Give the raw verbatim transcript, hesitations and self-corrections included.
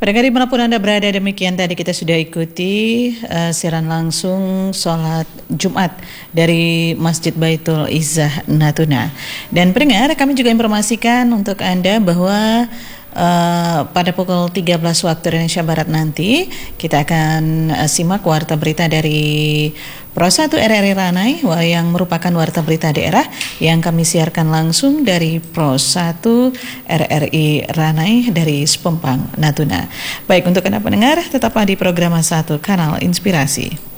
Pendengar dimanapun Anda berada, demikian tadi kita sudah ikuti uh, siaran langsung sholat Jumat dari Masjid Baitul Izzah Natuna. Dan pendengar, kami juga informasikan untuk Anda bahwa Uh, pada pukul tiga belas waktu Indonesia Barat nanti kita akan uh, simak warta berita dari Pro satu R R I Ranai yang merupakan warta berita daerah yang kami siarkan langsung dari Pro satu R R I Ranai dari Sepempang, Natuna. Baik, untuk Anda pendengar, tetaplah di program satu Kanal Inspirasi.